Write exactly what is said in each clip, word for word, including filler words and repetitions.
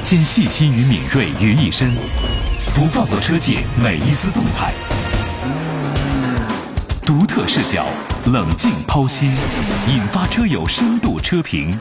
将细心与敏锐于一身，不放过车界每一丝动态。独特视角，冷静剖析，引发车友深度车评。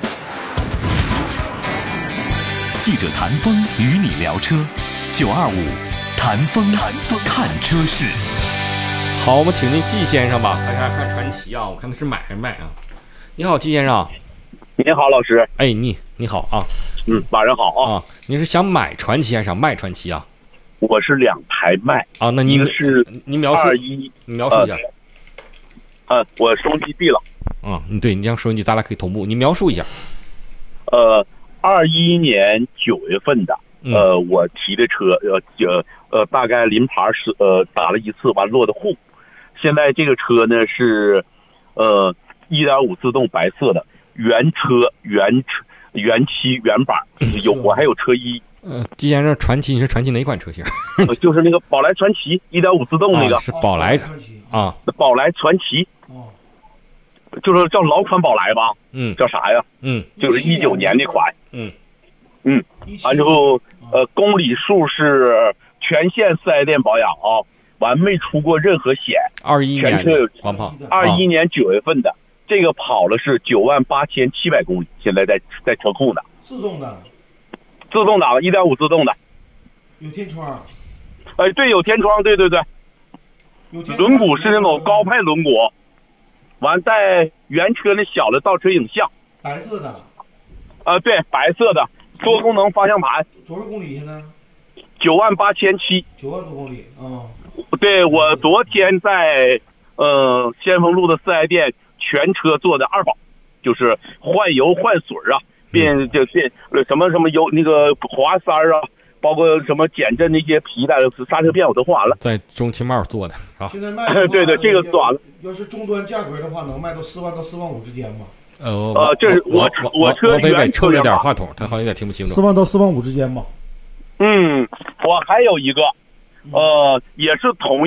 记者谭峰与你聊车，九二五谭峰看车事。 好，我们请进季先生吧，大家看传祺啊，我看他是买还是卖啊？你好，季先生。 你好，老师。 哎，你你好啊。 嗯，晚上好啊。 啊，你是想买传祺还是想卖传祺啊？ 我是两台卖啊，那你是你描述二一， 你描述一下。 呃，呃我收音机闭了。 嗯，你对你这样收音机，咱俩可以同步。你描述一下。 呃，二一年九月份的， 嗯、 呃，我提的车，呃呃呃，大概临牌是呃打了一次，完落的户。现在这个车呢是，呃，一点五自动白色的原车原车原漆原版，有我还有车衣。 呃，季先生，传祺你是传祺哪款车型？ 呃，就是那个宝来传祺一点五自动那个， 啊、是宝来啊， 宝来传祺，哦，就是叫老款宝来吧？ 嗯， 叫啥呀？ 嗯， 就是一九年那款。 嗯嗯，完之后，呃，公里数是全线四 S 店保养啊，完没出过任何险。 二一年， 全车有王胖， 二一年九月份的，这个跑了是九万八千七百公里，现在在在车库呢。 自动的。 自动挡的，一点五自动的， 有天窗。 哎，对，有天窗，对对对。 有天轮毂是那种高配轮毂，完带原车那小的倒车影像。 白色的。 啊、呃，对，白色的，多功能方向盘。 多少公里现在？ 九万八千七。 九万多公里啊、 嗯！对，我昨天在呃先锋路的四 S 店全车做的二保，就是换油换水啊。变就变什么什么油那个滑塞啊，包括什么减震那些皮带刹车片我都换完了， 在中汽贸做的啊。 现在卖对对，这个算了。 要是终端价格的话，能卖到四万到四万五之间吧？ 呃呃，这是我我车原抽了点话筒，他好像有点听不清楚。 四万到四万五之间吧。 嗯，我还有一个，呃，也是同。